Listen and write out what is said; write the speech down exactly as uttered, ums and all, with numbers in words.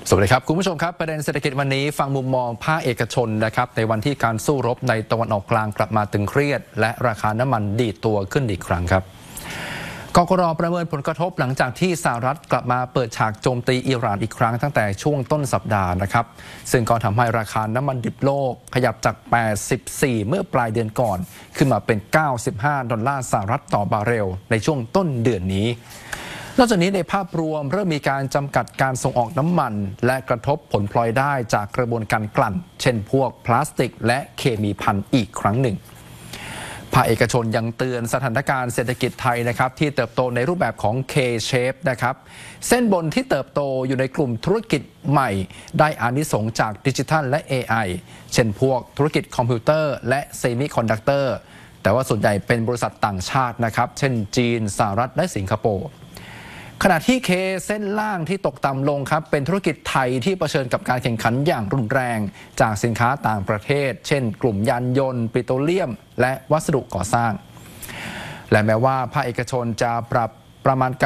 สวัสดีครับคุณผู้ชมครับประเด็นเศรษฐกิจวันนี้ฟังมุมมองภาคเอกชนนะครับในวันที่การสู้รบในตะวันออกกลางกลับมาตึงเครียดและราคาน้ำมันดีดตัวขึ้นอีกครั้งครับกกร.ประเมินผลกระทบหลังจากที่สหรัฐกลับมาเปิดฉากโจมตีอิหร่านอีกครั้งตั้งแต่ช่วงต้นสัปดาห์นะครับซึ่งก็ทำให้ราคาน้ำมันดิบโลกขยับจากแปดสิบสี่เมื่อปลายเดือนก่อนขึ้นมาเป็นเก้าสิบห้าดอลลาร์สหรัฐต่อบาร์เรลในช่วงต้นเดือนนี้นอกจากนี้ในภาพรวมเริ่มมีการจำกัดการส่งออกน้ำมันและกระทบผลพลอยได้จากกระบวนการกลั่นเช่นพวกพลาสติกและเคมีภัณฑ์อีกครั้งหนึ่งภาคเอกชนยังเตือนสถานการณ์เศรษฐกิจไทยนะครับที่เติบโตในรูปแบบของ K-shape นะครับเส้นบนที่เติบโตอยู่ในกลุ่มธุรกิจใหม่ได้อานิสงส์จากดิจิทัลและ เอ ไอ เช่นพวกธุรกิจคอมพิวเตอร์และเซมิคอนดักเตอร์แต่ว่าส่วนใหญ่เป็นบริษัทต่างชาตินะครับเช่นจีนสหรัฐและสิงคโปร์ขณะที่เคเส้นล่างที่ตกต่ำลงครับเป็นธุรกิจไทยที่เผชิญกับการแข่งขันอย่างรุนแรงจากสินค้าต่างประเทศเช่นกลุ่มยานยนต์ปิโตรเลียมและวัสดุก่อสร้างและแม้ว่าภาคเอกชนจะปรับประมาณ